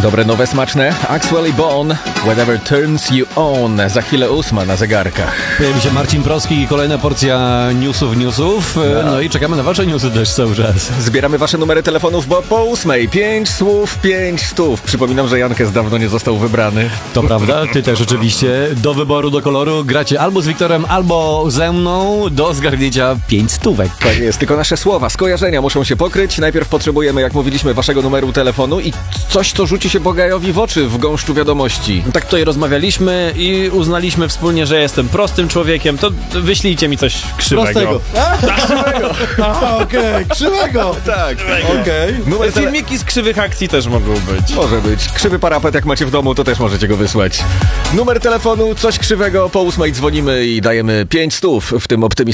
Dobre, nowe, smaczne. Axwell i Bone, Whatever Turns You On. Za chwilę 8 na zegarkach. Pojawi się Marcin Proski i kolejna porcja newsów. No i czekamy na wasze newsy też cały czas. Zbieramy wasze numery telefonów, bo po 8 5 słów, 5 stów. Przypominam, że Jankes dawno nie został wybrany. To prawda, ty też oczywiście. Do wyboru, do koloru gracie albo z Wiktorem, albo ze mną. Do zgarnięcia 5 stówek. Tak jest, tylko nasze słowa, skojarzenia muszą się pokryć. Najpierw potrzebujemy, jak mówiliśmy, waszego numeru telefonu i coś, co rzuci się Bogajowi w oczy w gąszczu wiadomości. Tak tutaj rozmawialiśmy i uznaliśmy wspólnie, że jestem prostym człowiekiem, to wyślijcie mi coś krzywego. Prostego. Okej, krzywego. Tak. Okej. Filmiki z krzywych akcji też mogą być. Może być. Krzywy parapet, jak macie w domu, to też możecie go wysłać. Numer telefonu, coś krzywego, po 8 dzwonimy i dajemy 5 stów w tym optymistycznym